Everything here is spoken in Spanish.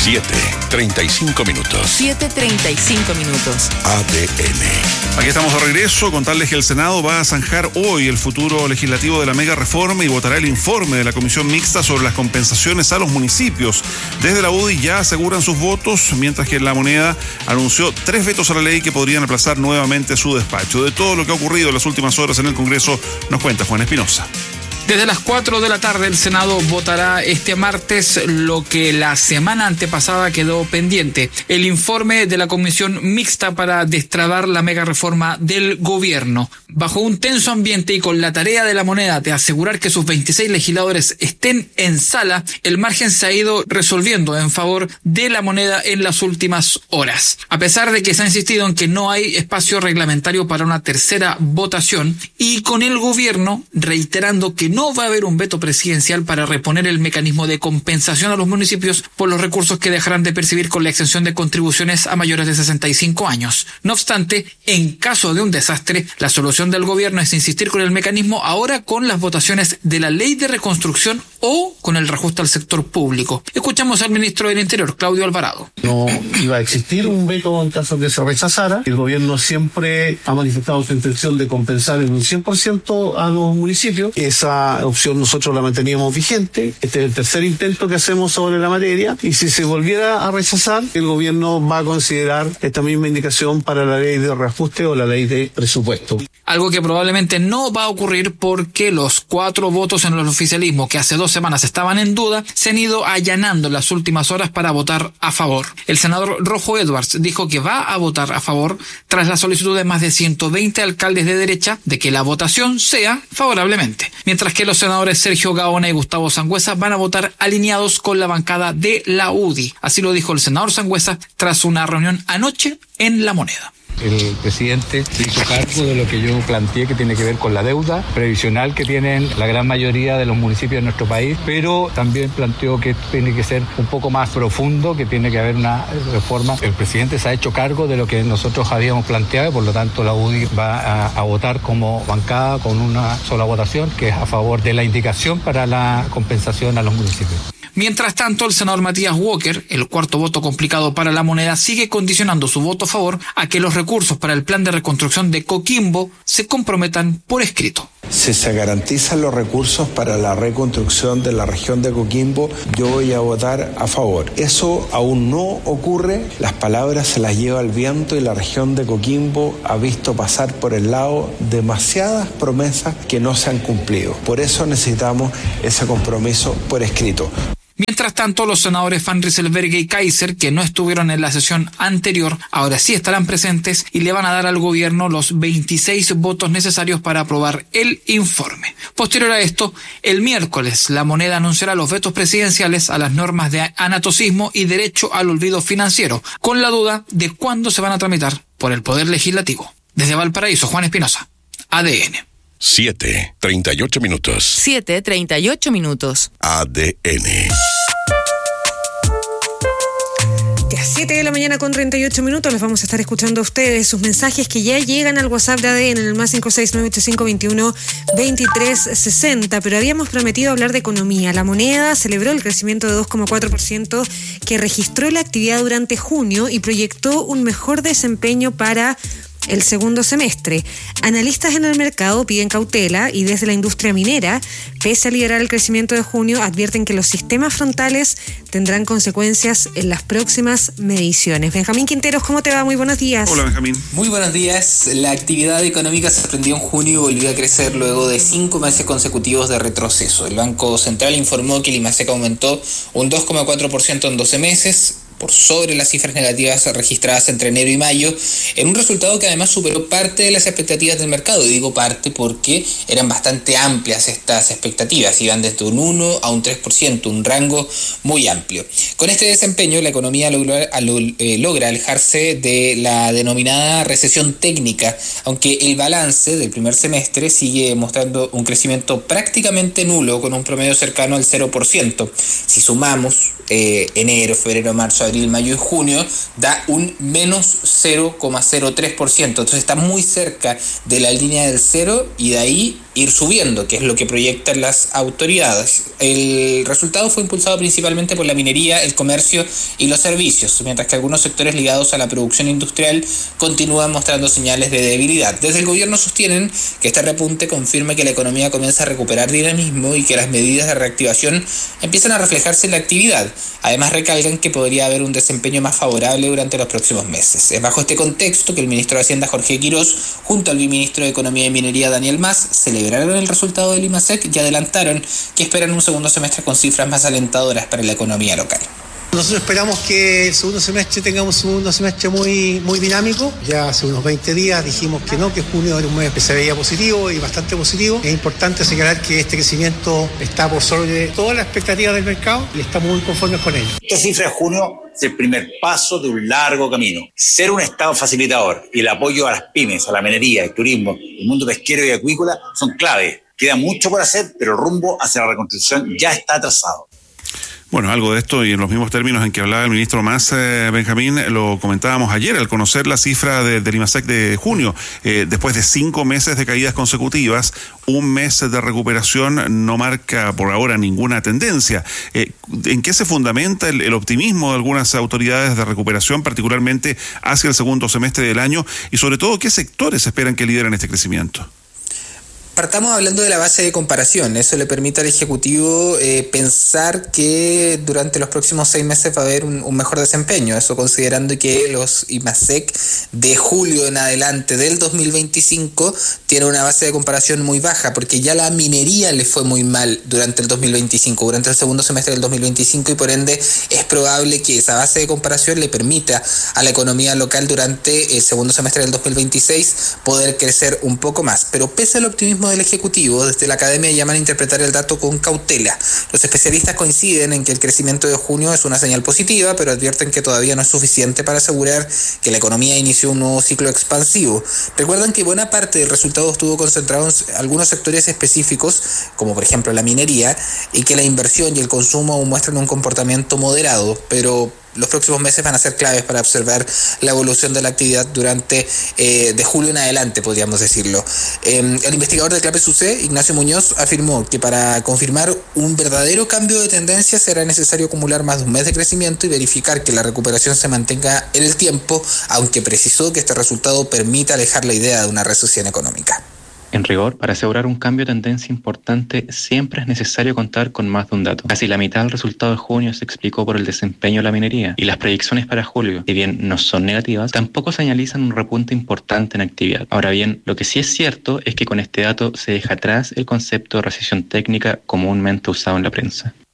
7:35 minutos. 7:35 minutos. ADN. Aquí estamos de regreso. Contarles que el Senado va a zanjar hoy el futuro legislativo de la mega reforma y votará el informe de la Comisión Mixta sobre las compensaciones a los municipios. Desde la UDI ya aseguran sus votos, mientras que La Moneda anunció 3 vetos a la ley que podrían aplazar nuevamente su despacho. De todo lo que ha ocurrido en las últimas horas en el Congreso, nos cuenta Juan Espinosa. Desde las 4 de la tarde el Senado votará este martes lo que la semana antepasada quedó pendiente: el informe de la Comisión Mixta para destrabar la mega reforma del gobierno. Bajo un tenso ambiente y con la tarea de La Moneda de asegurar que sus 26 legisladores estén en sala, el margen se ha ido resolviendo en favor de La Moneda en las últimas horas. A pesar de que se ha insistido en que no hay espacio reglamentario para una tercera votación, y con el gobierno reiterando que no va a haber un veto presidencial para reponer el mecanismo de compensación a los municipios por los recursos que dejarán de percibir con la exención de contribuciones a mayores de 65 años. No obstante, en caso de un desastre, la solución del gobierno es insistir con el mecanismo ahora con las votaciones de la ley de reconstrucción o con el reajuste al sector público. Escuchamos al ministro del Interior, Claudio Alvarado. No iba a existir un veto en caso que se rechazara. El gobierno siempre ha manifestado su intención de compensar en un 100% a los municipios. Esa opción nosotros la manteníamos vigente. Este es el tercer intento que hacemos sobre la materia, y si se volviera a rechazar, el gobierno va a considerar esta misma indicación para la ley de reajuste o la ley de presupuesto. Algo que probablemente no va a ocurrir porque los 4 votos en el oficialismo que hace 2 semanas estaban en duda se han ido allanando en las últimas horas para votar a favor. El senador Rojo Edwards dijo que va a votar a favor tras la solicitud de más de 120 alcaldes de derecha de que la votación sea favorablemente, mientras que los senadores Sergio Gaona y Gustavo Sangüesa van a votar alineados con la bancada de la UDI. Así lo dijo el senador Sangüesa tras una reunión anoche en La Moneda. El presidente se hizo cargo de lo que yo planteé, que tiene que ver con la deuda previsional que tienen la gran mayoría de los municipios de nuestro país, pero también planteó que tiene que ser un poco más profundo, que tiene que haber una reforma. El presidente se ha hecho cargo de lo que nosotros habíamos planteado, y por lo tanto la UDI va a votar como bancada con una sola votación, que es a favor de la indicación para la compensación a los municipios. Mientras tanto, el senador Matías Walker, el cuarto voto complicado para La Moneda, sigue condicionando su voto a favor a que los recursos para el plan de reconstrucción de Coquimbo se comprometan por escrito. Si se garantizan los recursos para la reconstrucción de la región de Coquimbo, yo voy a votar a favor. Eso aún no ocurre, las palabras se las lleva el viento y la región de Coquimbo ha visto pasar por el lado demasiadas promesas que no se han cumplido. Por eso necesitamos ese compromiso por escrito. Mientras tanto, los senadores Van Rysselberghe y Kaiser, que no estuvieron en la sesión anterior, ahora sí estarán presentes y le van a dar al gobierno los 26 votos necesarios para aprobar el informe. Posterior a esto, el miércoles, La Moneda anunciará los vetos presidenciales a las normas de anatocismo y derecho al olvido financiero, con la duda de cuándo se van a tramitar por el Poder Legislativo. Desde Valparaíso, Juan Espinosa, ADN. 7:38 minutos. 7:38 minutos. ADN. Ya 7 de la mañana con 38 minutos, les vamos a estar escuchando a ustedes sus mensajes que ya llegan al WhatsApp de ADN en el más 56985212360, pero habíamos prometido hablar de economía. La Moneda celebró el crecimiento de 2,4% que registró la actividad durante junio y proyectó un mejor desempeño para el segundo semestre. Analistas en el mercado piden cautela y desde la industria minera, pese a liderar el crecimiento de junio, advierten que los sistemas frontales tendrán consecuencias en las próximas mediciones. Benjamín Quinteros, ¿cómo te va? Muy buenos días. Hola, Benjamín. Muy buenos días. La actividad económica se sorprendió en junio y volvió a crecer luego de 5 meses consecutivos de retroceso. El Banco Central informó que el IMASEC aumentó un 2,4% en 12 meses, por sobre las cifras negativas registradas entre enero y mayo, en un resultado que además superó parte de las expectativas del mercado. Y digo parte porque eran bastante amplias estas expectativas, iban desde un 1 a un 3%, un rango muy amplio. Con este desempeño, la economía logra alejarse de la denominada recesión técnica, aunque el balance del primer semestre sigue mostrando un crecimiento prácticamente nulo, con un promedio cercano al 0%. Si sumamos enero, febrero, marzo, abril, mayo y junio, da un menos 0,03%. Entonces está muy cerca de la línea del cero y de ahí ir subiendo, que es lo que proyectan las autoridades. El resultado fue impulsado principalmente por la minería, el comercio y los servicios, mientras que algunos sectores ligados a la producción industrial continúan mostrando señales de debilidad. Desde el gobierno sostienen que este repunte confirma que la economía comienza a recuperar dinamismo y que las medidas de reactivación empiezan a reflejarse en la actividad. Además, recalcan que podría haber un desempeño más favorable durante los próximos meses. Es bajo este contexto que el ministro de Hacienda, Jorge Quirós, junto al viceministro de Economía y Minería, Daniel Mas, celebraron el resultado del IMASEC y adelantaron que esperan un segundo semestre con cifras más alentadoras para la economía local. Nosotros esperamos que el segundo semestre tengamos un segundo semestre muy dinámico. Ya hace unos 20 días dijimos que no, que junio era un mes que se veía positivo y bastante positivo. Es importante señalar que este crecimiento está por sobre todas las expectativas del mercado y estamos muy conformes con ello. Esta cifra de junio es el primer paso de un largo camino. Ser un Estado facilitador y el apoyo a las pymes, a la minería, el turismo, el mundo pesquero y acuícola son clave. Queda mucho por hacer, pero el rumbo hacia la reconstrucción ya está trazado. Bueno, algo de esto y en los mismos términos en que hablaba el ministro Mas, Benjamín, lo comentábamos ayer al conocer la cifra del IMASEC de junio. Después de 5 meses de caídas consecutivas, un mes de recuperación no marca por ahora ninguna tendencia. ¿En qué se fundamenta el optimismo de algunas autoridades de recuperación, particularmente hacia el segundo semestre del año? Y sobre todo, ¿qué sectores esperan que lideren este crecimiento? Partamos hablando de la base de comparación. Eso le permite al Ejecutivo pensar que durante los próximos 6 meses va a haber un mejor desempeño. Eso considerando que los IMASEC de julio en adelante del 2025 tienen una base de comparación muy baja, porque ya la minería le fue muy mal durante el 2025, durante el segundo semestre del 2025, y por ende es probable que esa base de comparación le permita a la economía local durante el segundo semestre del 2026 poder crecer un poco más. Pero pese al optimismo del Ejecutivo, desde la academia llaman a interpretar el dato con cautela. Los especialistas coinciden en que el crecimiento de junio es una señal positiva, pero advierten que todavía no es suficiente para asegurar que la economía inició un nuevo ciclo expansivo. Recuerdan que buena parte del resultado estuvo concentrado en algunos sectores específicos, como por ejemplo la minería, y que la inversión y el consumo aún muestran un comportamiento moderado, pero los próximos meses van a ser claves para observar la evolución de la actividad durante de julio en adelante, podríamos decirlo. El investigador de Clape SUC, Ignacio Muñoz, afirmó que para confirmar un verdadero cambio de tendencia será necesario acumular más de un mes de crecimiento y verificar que la recuperación se mantenga en el tiempo, aunque precisó que este resultado permite alejar la idea de una recesión económica. En rigor, para asegurar un cambio de tendencia importante, siempre es necesario contar con más de un dato. Casi la mitad del resultado de junio se explicó por el desempeño de la minería, y las proyecciones para julio, si bien no son negativas, tampoco señalizan un repunte importante en actividad. Ahora bien, lo que sí es cierto es que con este dato se deja atrás el concepto de recesión técnica comúnmente usado en la prensa.